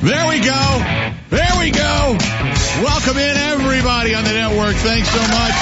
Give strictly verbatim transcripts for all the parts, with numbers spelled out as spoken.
There we go. There we go. Welcome in, everybody on the network. Thanks so much.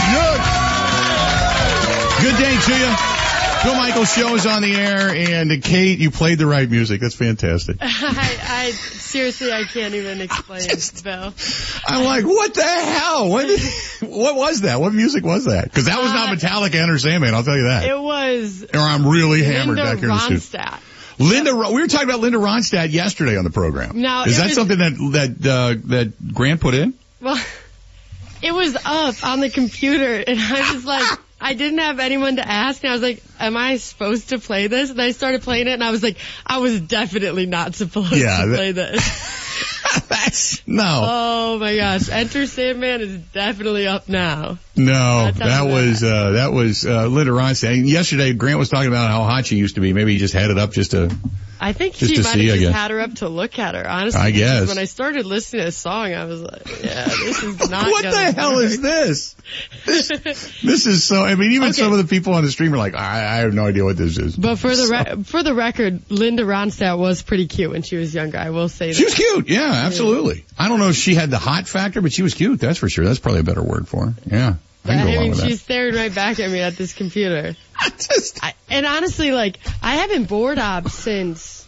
Good, Good day to you. Bill Michaels show is on the air, and Kate, you played the right music. That's fantastic. I, I seriously, I can't even explain, Just, Bill. I'm like, what the hell? What, what was that? What music was that? Because that was not Metallica, Enter Sandman, I'll tell you that. It was. Or I'm really hammered Linda back here in the studio. Ronstadt. Linda, we were talking about Linda Ronstadt yesterday on the program. Now, is that was, something that that uh, that Grant put in? Well, it was up on the computer, and I was like, I didn't have anyone to ask, and I was like, am I supposed to play this? And I started playing it, and I was like, I was definitely not supposed yeah, to that, play this. That's, no. Oh my gosh, Enter Sandman is definitely up now. No, that was, uh, that was, uh, Linda Ronstadt. And yesterday, Grant was talking about how hot she used to be. Maybe he just had it up just to, I think just she to might see, have I just guess. had her up to look at her, honestly. I guess. When I started listening to the song, I was like, yeah, this is not What the hell work. is this? this? This is so, I mean, even Okay. some of the people on the stream are like, I, I have no idea what this is. But for the so. re- for the record, Linda Ronstadt was pretty cute when she was younger, I will say that. She was cute, yeah, absolutely. I don't know if she had the hot factor, but she was cute, that's for sure. That's probably a better word for her. Yeah. I, can go I along mean, with she's that. staring right back at me at this computer. I just, I, and honestly, like, I haven't board op since,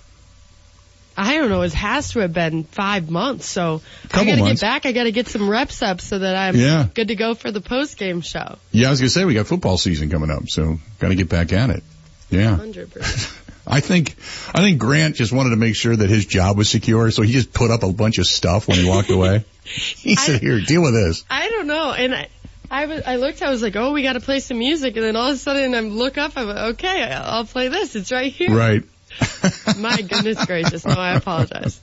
I don't know, it has to have been five months, so Couple I gotta months. get back, I gotta get some reps up so that I'm Yeah. good to go for the post-game show. yeah, I was gonna say we got football season coming up, so gotta get back at it. Yeah. one hundred percent. I think, I think Grant just wanted to make sure that his job was secure, so he just put up a bunch of stuff when he walked away. He said, I, here, deal with this. I don't know, and I, I, was, I looked, I was like, oh, we gotta play some music, and then all of a sudden I look up, I'm like, okay, I'll play this, it's right here. Right. My goodness gracious, no, I apologize.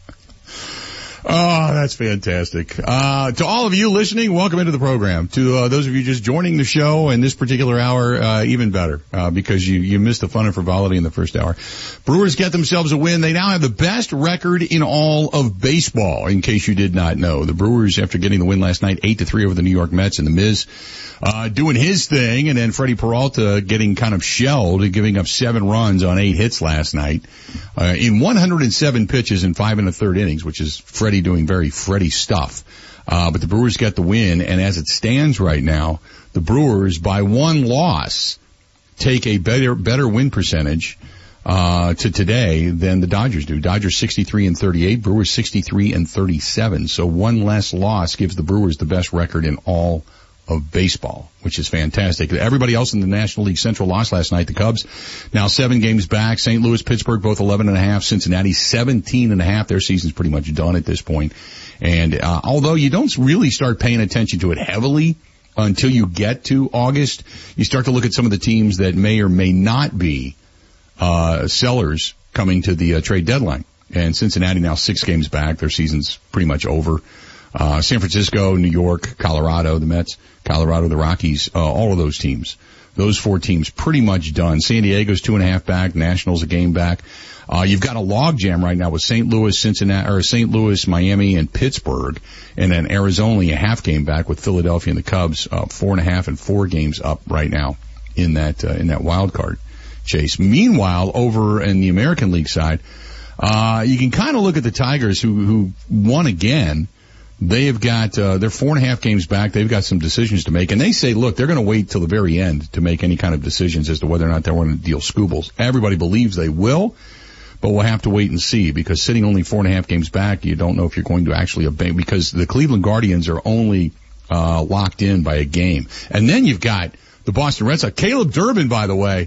Oh, that's fantastic. Uh, to all of you listening, welcome into the program. To uh, those of you just joining the show in this particular hour, uh, even better, uh, because you, you missed the fun and frivolity in the first hour. Brewers get themselves a win. They now have the best record in all of baseball, in case you did not know. The Brewers, after getting the win last night, eight to three over the New York Mets, and the Miz uh, doing his thing, and then Freddie Peralta getting kind of shelled and giving up seven runs on eight hits last night uh, in one hundred seven pitches in five and a third innings, which is Freddie doing very Freddie stuff. Uh, but the Brewers get the win, and as it stands right now, the Brewers, by one loss, take a better better win percentage uh to today than the Dodgers do. Dodgers sixty-three and thirty-eight, Brewers sixty-three and thirty-seven. So one less loss gives the Brewers the best record in all of baseball, which is fantastic. Everybody else in the National League Central lost last night. The Cubs now seven games back. Saint Louis, Pittsburgh, both eleven and a half. Cincinnati, seventeen and a half. Their season's pretty much done at this point. And uh, although you don't really start paying attention to it heavily until you get to August, you start to look at some of the teams that may or may not be uh sellers coming to the uh, trade deadline. And Cincinnati now six games back. Their season's pretty much over. Uh, San Francisco, New York, Colorado, the Mets, Colorado, the Rockies, uh, all of those teams. Those four teams pretty much done. San Diego's two and a half back. Nationals a game back. Uh, you've got a logjam right now with Saint Louis, Cincinnati, or Saint Louis, Miami, and Pittsburgh. And then Arizona only a half game back with Philadelphia and the Cubs, uh, four and a half and four games up right now in that, uh, in that wild card chase. Meanwhile, over in the American League side, uh, you can kind of look at the Tigers who, who won again. They have got, uh, they're four and a half games back. They've got some decisions to make. And they say, look, they're going to wait till the very end to make any kind of decisions as to whether or not they want to deal Skubals. Everybody believes they will, but we'll have to wait and see, because sitting only four and a half games back, you don't know if you're going to actually obey, because the Cleveland Guardians are only, uh, locked in by a game. And then you've got the Boston Red Sox. Caleb Durbin, by the way,